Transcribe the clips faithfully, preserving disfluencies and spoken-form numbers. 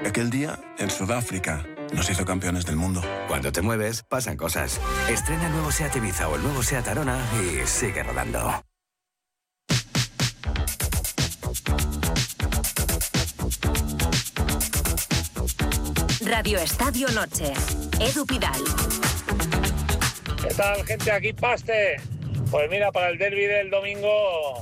aquel día, en Sudáfrica, nos hizo campeones del mundo. Cuando te mueves, pasan cosas. Estrena el nuevo SEAT Ibiza o el nuevo SEAT Arona y sigue rodando. Radio Estadio Noche. Edu Pidal. ¿Qué tal, gente? Aquí Paste. Pues mira, para el derbi del domingo,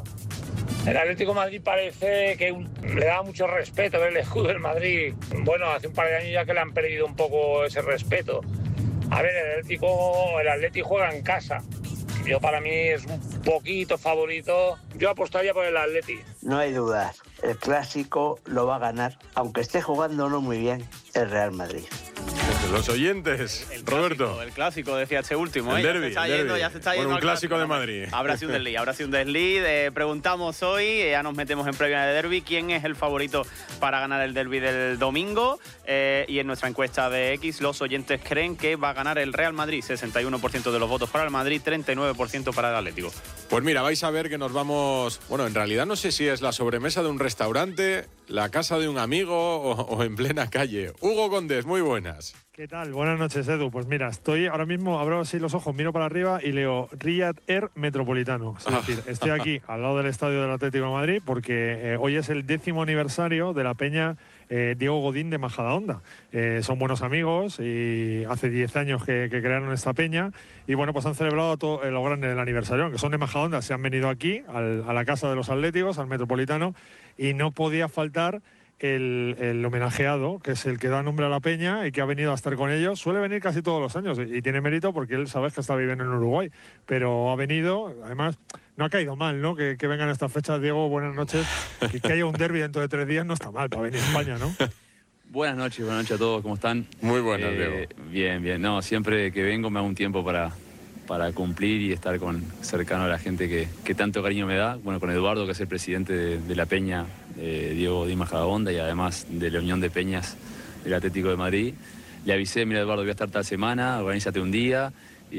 el Atlético de Madrid parece que le da mucho respeto el escudo del Madrid. Bueno, hace un par de años ya que le han perdido un poco ese respeto. A ver, el Atlético, el Atlético juega en casa. Yo, para mí, es un poquito favorito. Yo apostaría por el Atleti. No hay dudas. El clásico lo va a ganar, aunque esté jugando no muy bien, el Real Madrid. Los oyentes, el Roberto. Clásico, el clásico, decía este último. El ¿eh? derbi, ya se está yendo, ya se está yendo. Bueno, un clásico, clásico de Madrid. Habrá sido un desliz, habrá sido un desliz. Eh, preguntamos hoy, eh, ya nos metemos en previa de derbi, quién es el favorito para ganar el derbi del domingo. Eh, y en nuestra encuesta de X, los oyentes creen que va a ganar el Real Madrid. sesenta y uno por ciento de los votos para el Madrid, treinta y nueve por ciento para el Atlético. Pues mira, vais a ver que nos vamos... Bueno, en realidad no sé si es la sobremesa de un restaurante, la casa de un amigo o, o en plena calle. Hugo Condés, muy buenas. ¿Qué tal? Buenas noches, Edu. Pues mira, estoy ahora mismo, abro así los ojos, miro para arriba y leo Riyadh Air Metropolitano. Es decir, estoy aquí al lado del estadio del Atlético de Madrid porque eh, hoy es el décimo aniversario de la peña eh, Diego Godín de Majadahonda. Eh, son buenos amigos y hace diez años que, que crearon esta peña y bueno, pues han celebrado todo eh, lo grande del aniversario, que son de Majadahonda, se han venido aquí al, a la casa de los Atléticos, al Metropolitano, y no podía faltar El, el homenajeado, que es el que da nombre a la peña y que ha venido a estar con ellos. Suele venir casi todos los años y, y tiene mérito porque él, sabes, que está viviendo en Uruguay, pero ha venido, además, no ha caído mal, ¿no? Que, que vengan estas fechas. Diego, buenas noches. Que, que haya un derbi dentro de tres días no está mal para venir a España, ¿no? Buenas noches, buenas noches a todos, ¿cómo están? Muy buenas, eh, Diego. Bien, bien. No, siempre que vengo me hago un tiempo para, para cumplir y estar con, cercano a la gente que, que tanto cariño me da. Bueno, con Eduardo, que es el presidente de, de la Peña, eh, Diego Di Majadahonda, y además de la Unión de Peñas del Atlético de Madrid. Le avisé, mira, Eduardo, voy a estar tal semana, organízate un día.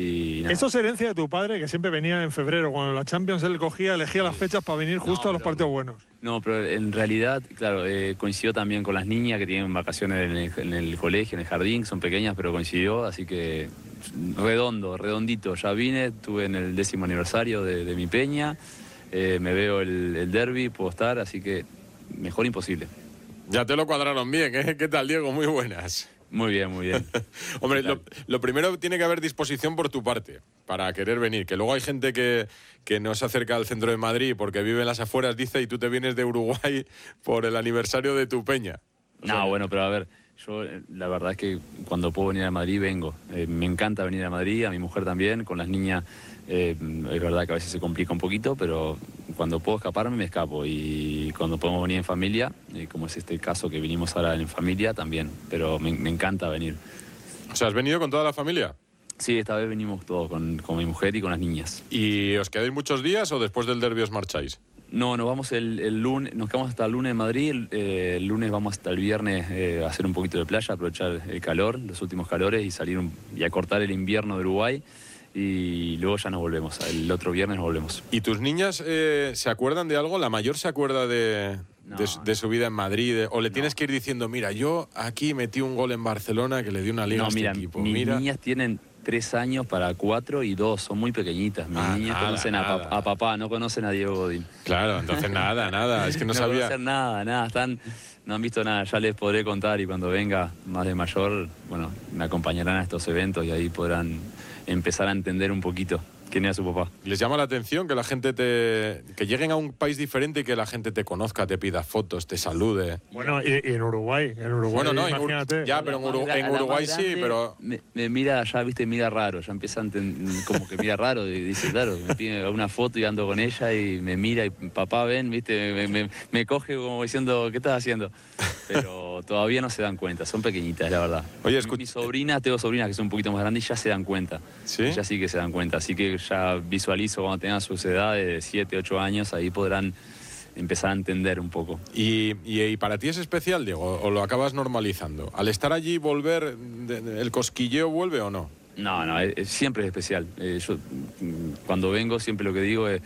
Y nada. Eso es herencia de tu padre, que siempre venía en febrero. Cuando la Champions él cogía, elegía las fechas para venir justo no, a los pero, partidos buenos. No, pero en realidad, claro, eh, coincidió también con las niñas que tienen vacaciones en el, en el colegio, en el jardín, son pequeñas, pero coincidió, así que redondo, redondito. Ya vine, estuve en el décimo aniversario de, de mi peña, eh, me veo el, el derbi, puedo estar, así que mejor imposible. Ya te lo cuadraron bien, ¿eh? ¿Qué tal, Diego? Muy buenas. Muy bien, muy bien. Hombre, lo, lo primero, tiene que haber disposición por tu parte para querer venir, que luego hay gente que, que no se acerca al centro de Madrid porque vive en las afueras, dice, y tú te vienes de Uruguay por el aniversario de tu peña. O sea, no, bueno, pero a ver, yo la verdad es que cuando puedo venir a Madrid vengo. Eh, me encanta venir a Madrid, a mi mujer también, con las niñas. Eh, es verdad que a veces se complica un poquito, pero cuando puedo escaparme me escapo, y cuando podemos venir en familia, eh, como es este caso que vinimos ahora en familia, también, pero me, me encanta venir. O sea, ¿has venido con toda la familia? Sí, esta vez venimos todos, con, con mi mujer y con las niñas. ¿Y os quedáis muchos días o después del derbi os marcháis? No, nos vamos el, el lunes, nos quedamos hasta el lunes en Madrid, el, eh, el lunes vamos hasta el viernes eh, a hacer un poquito de playa, aprovechar el calor, los últimos calores, y salir un, y acortar el invierno de Uruguay. Y luego ya nos volvemos, el otro viernes nos volvemos. ¿Y tus niñas eh, se acuerdan de algo? ¿La mayor se acuerda de, no, de, de su vida en Madrid? De, ¿O le no. tienes que ir diciendo, mira, yo aquí metí un gol en Barcelona que le dio una liga no, a este mira, equipo? Mis mira. niñas tienen tres años para cuatro y dos, son muy pequeñitas. Mis ah, niñas nada, conocen a, nada. pa a papá, no conocen a Diego Godín. Claro, entonces nada, nada, es que no, no sabía. No conocen nada, nada, están... No han visto nada, ya les podré contar, y cuando venga más de mayor, bueno, me acompañarán a estos eventos y ahí podrán empezar a entender un poquito quién era su papá. ¿Les llama la atención que la gente te... que lleguen a un país diferente y que la gente te conozca, te pida fotos, te salude? Bueno, y, y en Uruguay, en Uruguay, bueno, no, imagínate. En ya, pero en, Uru en Uruguay sí, pero... Me, me mira, ya viste, mira raro, ya empieza a como que mira raro, y dice, claro, me pide una foto y ando con ella y me mira y papá, ven, viste, me, me, me coge como diciendo, ¿qué estás haciendo? Pero todavía no se dan cuenta, son pequeñitas, la verdad. Oye, mi, mi sobrina, tengo sobrinas que son un poquito más grandes y ya se dan cuenta. ¿Sí? Ya sí que se dan cuenta, así que ya visualizo cuando tengan sus edades de siete, ocho años, ahí podrán empezar a entender un poco. ¿Y, y, y para ti es especial, Diego, o lo acabas normalizando? ¿Al estar allí volver, el cosquilleo vuelve o no? No, no, es, siempre es especial. Eh, yo cuando vengo siempre lo que digo es,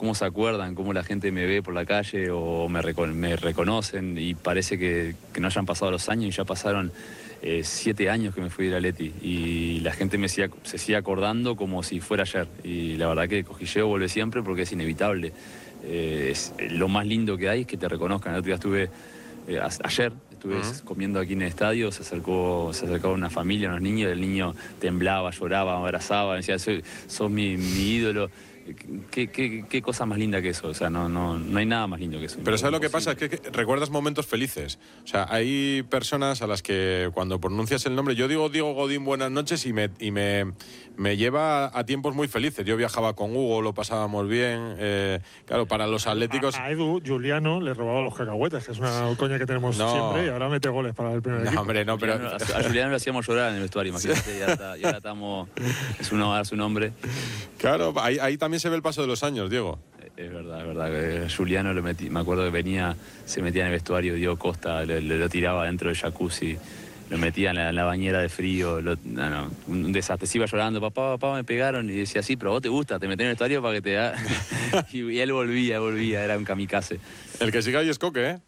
cómo se acuerdan, cómo la gente me ve por la calle o me, reco me reconocen y parece que, que no hayan pasado los años y ya pasaron eh, siete años que me fui del Atleti y la gente me sigue, se sigue acordando como si fuera ayer y la verdad que el cosquilleo vuelve siempre porque es inevitable. Eh, es, lo más lindo que hay es que te reconozcan. El otro día estuve, eh, a, ayer estuve uh-huh. comiendo aquí en el estadio, se acercó, se acercaba una familia, unos niños, el niño temblaba, lloraba, me abrazaba, me decía, sos, sos mi, mi ídolo. ¿Qué, qué, qué cosa más linda que eso? O sea, no, no, no hay nada más lindo que eso. Pero ¿sabes lo que pasa? Es que, que recuerdas momentos felices. O sea, hay personas a las que cuando pronuncias el nombre, yo digo Diego Godín buenas noches y me, y me, me lleva a tiempos muy felices. Yo viajaba con Hugo, lo pasábamos bien. Eh, claro, para los atléticos... A, a Edu, Juliano, le robaba los cacahuetes, que es una coña que tenemos no. siempre, y ahora mete goles para el primer no, equipo. Hombre, no, pero... A, a Juliano lo hacíamos llorar en el vestuario, imagínate, ya está, y ahora estamos... Es, uno, es un hombre. Claro, ahí, ahí también se ve el paso de los años, Diego. Es verdad, es verdad. Juliano lo metí, me acuerdo que venía, se metía en el vestuario, Diego Costa, le, le, lo tiraba dentro del jacuzzi, lo metía en la, en la bañera de frío, lo, no, no, un desastre. Se iba llorando, papá, papá, me pegaron, y decía, sí, pero vos te gusta, te metés en el vestuario para que te da... y, y él volvía, volvía, era un kamikaze. El que sigue ahí es Coque, ¿eh?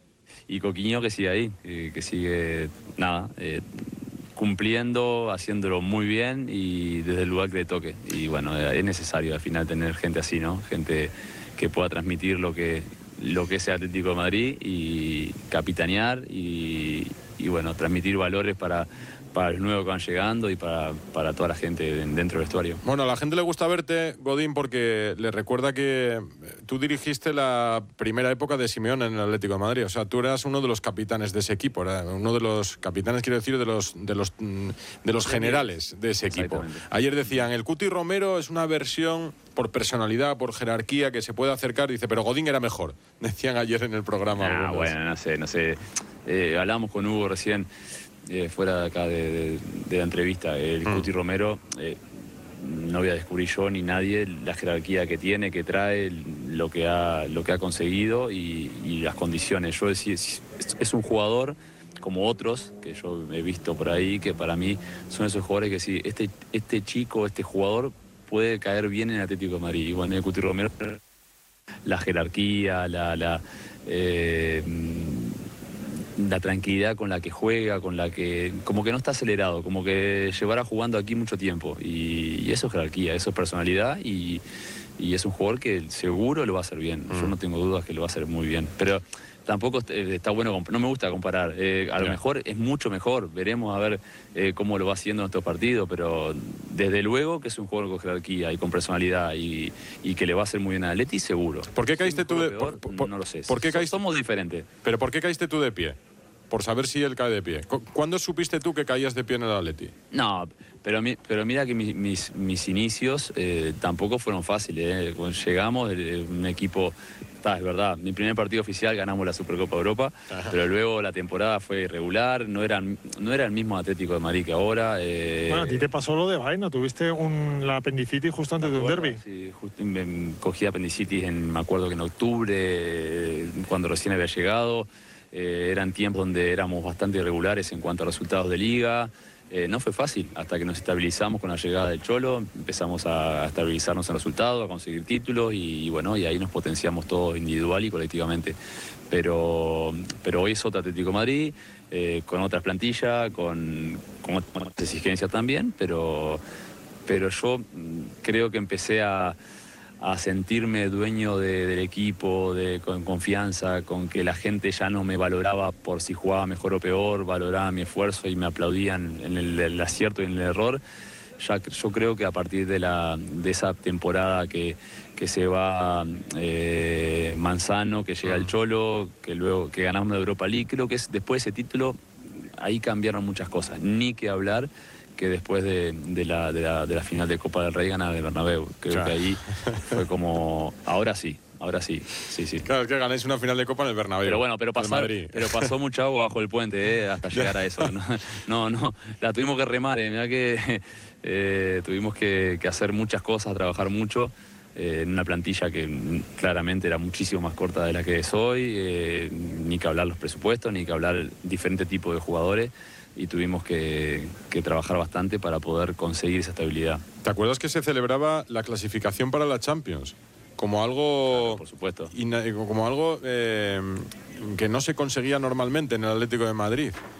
Y Coquiño que sigue ahí, eh, que sigue, nada... Eh, cumpliendo, haciéndolo muy bien y desde el lugar que le toque. Y bueno, es necesario al final tener gente así, ¿no? Gente que pueda transmitir lo que, lo que es el Atlético de Madrid y capitanear y, y bueno, transmitir valores para, para los nuevos que van llegando y para, para toda la gente dentro del vestuario. Bueno, a la gente le gusta verte, Godín, porque le recuerda que tú dirigiste la primera época de Simeone en el Atlético de Madrid. O sea, tú eras uno de los capitanes de ese equipo, ¿verdad? Uno de los capitanes, quiero decir, de los, de los, de los generales de ese equipo. Ayer decían, el Cuti Romero es una versión por personalidad, por jerarquía, que se puede acercar. Dice, pero Godín era mejor. Decían ayer en el programa. Ah, algunos. Bueno, no sé, no sé. Eh, hablamos con Hugo recién. Eh, fuera de acá de, de, de la entrevista, el mm. Cuti Romero, eh, no voy a descubrir yo ni nadie la jerarquía que tiene, que trae, lo que ha, lo que ha conseguido y, y las condiciones. Yo decía, es, es un jugador como otros que yo he visto por ahí, que para mí son esos jugadores que sí, este, este chico, este jugador puede caer bien en el Atlético de Madrid. Y bueno, el Cuti Romero, la jerarquía, la... la eh, la tranquilidad con la que juega, con la que como que no está acelerado, como que llevará jugando aquí mucho tiempo y, y eso es jerarquía, eso es personalidad y, y es un jugador que seguro lo va a hacer bien. Mm. Yo no tengo dudas que lo va a hacer muy bien, pero tampoco está bueno, no me gusta comparar, eh, a lo yeah. mejor es mucho mejor, veremos a ver eh, cómo lo va haciendo en estos partidos, pero desde luego que es un jugador con jerarquía y con personalidad y, y que le va a hacer muy bien a Atleti, seguro. ¿Por qué caíste tú de peor, por, por, no lo sé, ¿por qué caíste? Somos diferentes. ¿Pero por qué caíste tú de pie? Por saber si él cae de pie. ¿Cuándo supiste tú que caías de pie en el Atleti? No, pero, mi, pero mira que mis, mis, mis inicios eh, tampoco fueron fáciles. Eh. Cuando llegamos, eh, un equipo... Está, es verdad, mi primer partido oficial ganamos la Supercopa de Europa, ajá, pero luego la temporada fue irregular, no era, no era el mismo Atlético de Madrid que ahora. Eh... Bueno, a ti te pasó lo de vaina, tuviste un, la apendicitis justo antes de un derbi. Sí, justo, me cogí apendicitis, en, me acuerdo que en octubre, eh, cuando recién había llegado. Eh, eran tiempos donde éramos bastante irregulares en cuanto a resultados de liga. Eh, no fue fácil hasta que nos estabilizamos con la llegada del Cholo, empezamos a estabilizarnos en resultados, a conseguir títulos y, y bueno, y ahí nos potenciamos todos individual y colectivamente. Pero, pero hoy es otro Atlético de Madrid, eh, con otras plantillas, con, con otras exigencias también, pero, pero yo creo que empecé a... a sentirme dueño de, del equipo, de, con confianza, con que la gente ya no me valoraba por si jugaba mejor o peor, valoraba mi esfuerzo y me aplaudían en el, el acierto y en el error. Ya, yo creo que a partir de, la, de esa temporada que, que se va eh, Manzano, que llega el Cholo, que luego que ganamos la Europa League, creo que es, después de ese título, ahí cambiaron muchas cosas. Ni que hablar que después de, de, la, de, la, de la final de Copa del Rey gana de Bernabéu. Creo claro. que ahí fue como, ahora sí, ahora sí, sí, sí. Claro, es que ganáis una final de Copa en el Bernabéu. Pero bueno, pero, pasar, pero pasó mucha agua bajo el puente, eh, hasta llegar a eso. No, no, no, la tuvimos que remar, eh, mirá que eh, tuvimos que, que hacer muchas cosas, trabajar mucho, eh, en una plantilla que claramente era muchísimo más corta de la que es hoy, eh, ni que hablar los presupuestos, ni que hablar diferente tipo de jugadores. Y tuvimos que, que trabajar bastante para poder conseguir esa estabilidad. ¿Te acuerdas que se celebraba la clasificación para la Champions? como algo, claro, por supuesto, como algo eh, que no se conseguía normalmente en el Atlético de Madrid.